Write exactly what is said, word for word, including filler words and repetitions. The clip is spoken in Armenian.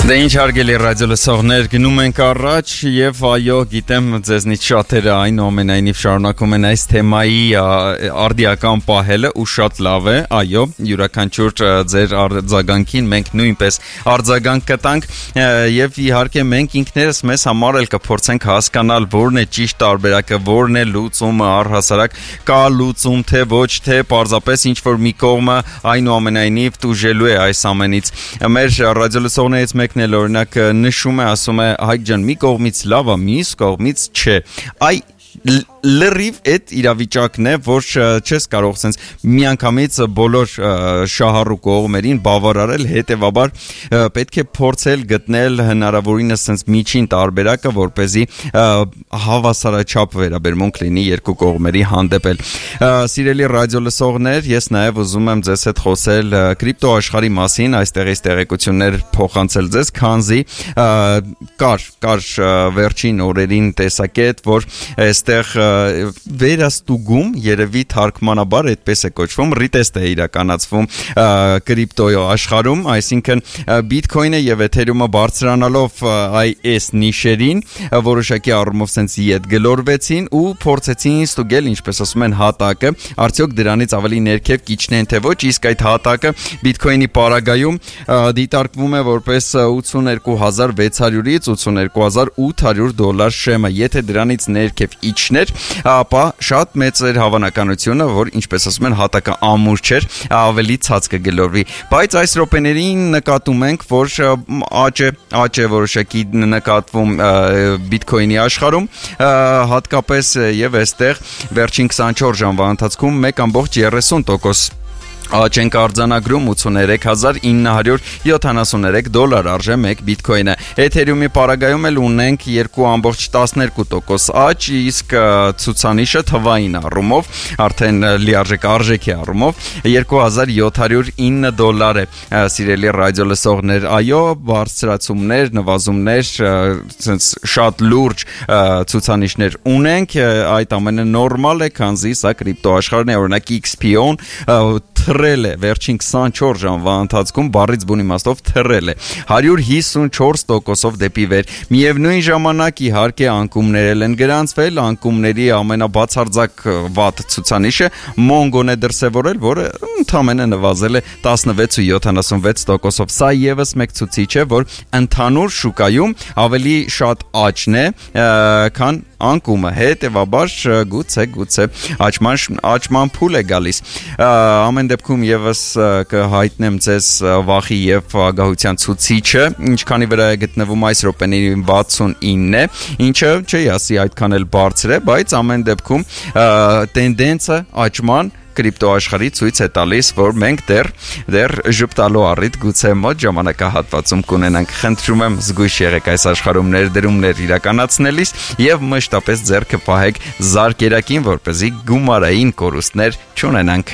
Դե ինչ հարգելի ռադիո լսողներ, գնում ենք առաջ եւ այո, գիտեմ ձեզնից շատերը այնուամենայնիվ շարունակում են այս թեմայի արդիական պահելը ու շատ լավ է, այո, յուրաքանչյուր ձեր արձագանքին մենք նույնպես արձագանք կտանք եւ իհարկե մենք ինքներս մեզ համար էլ կփորձենք հասկանալ որն է ճիշտ տարբերակը, որն է լուծումը, առհասարակ կա լուծում թե ոչ, թե պարզապես ինչ որ մի կողմը այնուամենայնիվ տուժելու է այս ամենից։ Մեր ռադիո լսողներից մեկ էլ օրինակ նշում է, ասում է Հայկ ջան, մի կողմից լավ է, մյուս կողմից չէ։ Այ լրիվ այդ իրավիճակն է, որ չես կարող sense միանգամից բոլոր շահառու կողմերին բավարարել, հետևաբար պետք է փորձել գտնել հնարավորինս sense միջին տարբերակը, որպեսզի հավասարաչափ վերաբերմունք լինի երկու կողմերի հանդեպ։ Սիրելի ռադիո լսողներ, ես նաև ուզում եմ ձեզ հետ խոսել կրիպտո աշխարհի մասին, այստեղից տեղեկություններ փոխանցել ձեզ, քանզի կար կար վերջին օրերին տեսակետ, որ այստեղ վերաստուգում երևի թարգմանաբար այդպես է կոչվում, ռիտեստ է իրականացվում կրիպտոյի աշխարհում, այսինքն բիթքոյնը եւ էթերիումը բարձրանալով այս նիշերին որոշակի առումով sense իդ գլորվեցին ու փորձեցին ստուգել, ինչպես ասում են, հատակը, արդյոք դրանից ավելի ներքև կիջնեն թե ոչ, իսկ այդ հատակը բիթքոյնի պարագայում դիտարկվում է որպես ութսունուերկու հազար վեց հարյուրից ութսունուերկու հազար ութ հարյուր դոլար շեմը, եթե դրանից ներքև իջներ, ապա շատ մեծ էր հավանականությունը, որ ինչպես ասում են, հատակը ամուր չէր, ավելի ցած կգլորվի, բայց այս րոպեներին նկատում ենք, որ աճ է, աճ է որոշակի նկատվում բիթքոյնի աշխարհում, հատկապես եւ այստեղ վերջին քսանչորս ժամվա ընթացքում մեկ ամբողջ երեսուն տոկոս աճ ենք արձանագրում, ութսուներեք հազար ինը հարյուր յոթանասունուերեք դոլար արժե մեկ բիթքոյնը։ Էթերիումի պարագայում էլ ունենք երկու ամբողջ տասներկու տոկոս աճ, իսկ ցուցանիշը թվային առումով, արդեն լիարժեք արժեքի առումով երկու հազար յոթ հարյուր ինը դոլար է։ Սիրելի ռադիո լսողներ, այո, բարձրացումներ, նվազումներ, շատ լուրջ ցուցանիշներ ունենք, այդ ամենը նորմալ է, քանզի սա կրիպտո աշխարհն է, օրինակ X P O-ն թռել է վերջին քսանչորս ժամվա ընթացքում բառից բուն իմաստով թռել է հարյուր հիսունչորս տոկոսով դեպի վեր։ Միևնույն ժամանակ իհարկե անկումներ են գրանցվել, անկումների ամենաբացարձակ վատ ցուցանիշը Մոնգոն է դրսևորել, որը ընդամենը նվազել է տասնվեց ու յոթանասունվեց տոկոսով։ Սա եւս մեկ ցուցիչ է, որ ընդհանուր շուկայում ավելի շատ աճն է, քան անկումը, հետևաբար գուցե գուցե աճման աճման փուլ է գալիս։ Ամեն դեպքում եւս կհայտնեմ ձեզ վախի եւ ագահության ցուցիչը, ինչքանի վրա է գտնվում այս րոպեներին վաթսունինն է, ինչը չի ասի այդքան էլ բարձր է, բայց ամեն դեպքում տենդենսը աճման կրիպտո աշխարհի ցույց է տալիս, որ մենք դեռ դեռ ժպտալու առիթ գուցե մոտ ժամանակահատվածում կունենանք։ Խնդրում եմ զգույշ եղեք այս աշխարհում ներդրումներ իրականացնելիս եւ մշտապես ձեռքը պահեք զարկերակին, որպեսզի գումարային կորուստներ չունենանք։